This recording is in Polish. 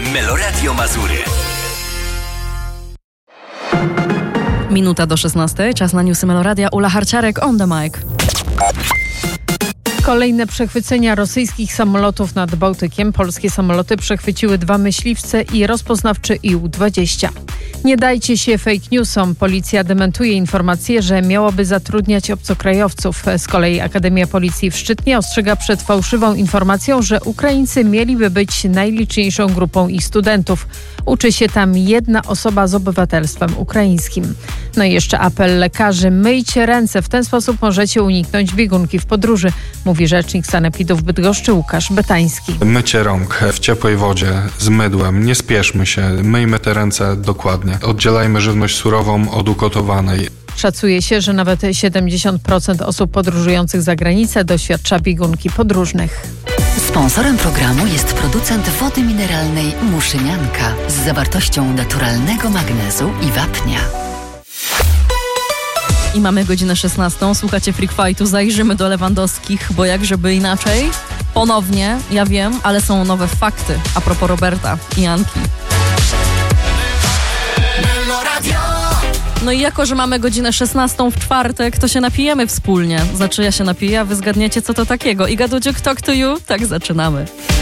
Meloradio Mazury. Minuta do 16. Czas na newsy Meloradia. Ula Harciarek on the mic. Kolejne przechwycenia rosyjskich samolotów nad Bałtykiem. Polskie samoloty przechwyciły 2 myśliwce i rozpoznawczy IU-20. Nie dajcie się fake newsom. Policja dementuje informacje, że miałaby zatrudniać obcokrajowców. Z kolei Akademia Policji w Szczytnie ostrzega przed fałszywą informacją, że Ukraińcy mieliby być najliczniejszą grupą ich studentów. Uczy się tam jedna osoba z obywatelstwem ukraińskim. No i jeszcze apel lekarzy. Myjcie ręce. W ten sposób możecie uniknąć biegunki w podróży, mówi rzecznik sanepidu w Bydgoszczy Łukasz Betański. Mycie rąk w ciepłej wodzie, z mydłem. Nie spieszmy się. Myjmy te ręce dokładnie. Oddzielajmy żywność surową od ugotowanej. Szacuje się, że nawet 70% osób podróżujących za granicę doświadcza biegunki podróżnych. Sponsorem programu jest producent wody mineralnej Muszynianka z zawartością naturalnego magnezu i wapnia. I mamy godzinę 16. Słuchacie Freak Fightu. Zajrzymy do Lewandowskich, bo jak żeby inaczej. Ponownie, ja wiem, ale są nowe fakty a propos Roberta i Janki. No i jako, że mamy godzinę 16 w czwartek, to się napijemy wspólnie. Znaczy ja się napiję, a wy zgadniecie co to takiego. I Gadudziuk Talk to You? Tak zaczynamy.